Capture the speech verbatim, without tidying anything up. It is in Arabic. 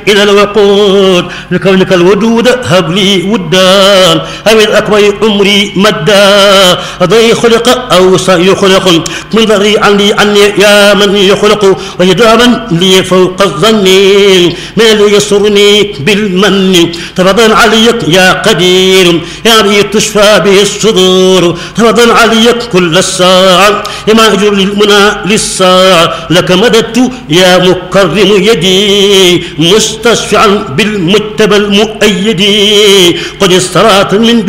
إلى الوقود لكونك الودود هب لي ودا أو الأكبر عمري مدا أضي خلق أو سيخلق من ذري عني عني يا من يخلق ويدعما لي فوق الظن من اللي يسرني بالمن تفضل عليك يا قدير يا بي تشفى به الصدور تفضل عليك كل الساعة ما أجر للمنى للساعة لك مددت يا مكرم يدي مستشفعا بالمجتبى المؤيد قد استرات من